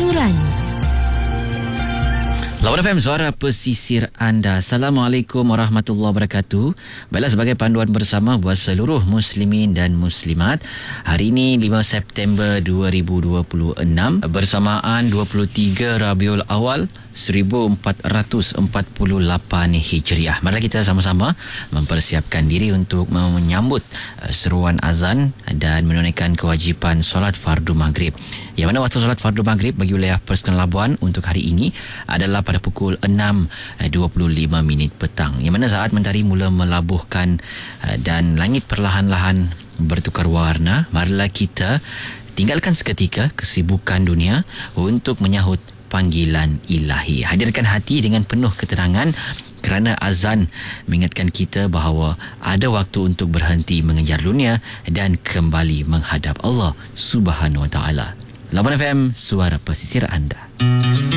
hiburan. Lawan FM, suara pesisir anda. Assalamualaikum warahmatullahi wabarakatuh. Baiklah, sebagai panduan bersama buat seluruh muslimin dan muslimat, hari ini 5 September 2026 bersamaan 23 Rabiul Awal 1448 Hijriah. Mari kita sama-sama mempersiapkan diri untuk menyambut seruan azan dan menunaikan kewajipan solat fardu maghrib. Yang mana waktu solat fardu maghrib bagi wilayah Persekutuan Labuan untuk hari ini adalah pada pukul 6.25 petang. Yang mana saat mentari mula melabuhkan dan langit perlahan-lahan bertukar warna, marilah kita tinggalkan seketika kesibukan dunia untuk menyahut panggilan ilahi. Hadirkan hati dengan penuh ketenangan kerana azan mengingatkan kita bahawa ada waktu untuk berhenti mengejar dunia dan kembali menghadap Allah Subhanahu Wa Taala. Lawan FM, suara pesisir anda.